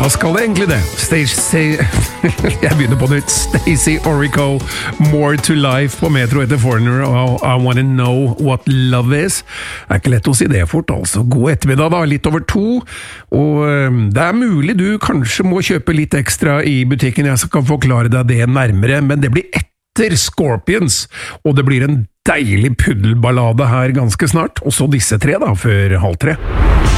skal det egentlig det? Jeg begynner på nytt. Stacey Orico, More to Life på Metro etter Foreigner og I Wanna Know What Love Is. Det er ikke lett å si det fort, altså. God ettermiddag da, litt over 2, og det er mulig du kanskje må kjøpe litt ekstra i butikken, jeg kan forklare deg det nærmere, men det blir etter Scorpions, og det blir en deilig puddelballade her ganske snart, og så disse tre da, før 2:30.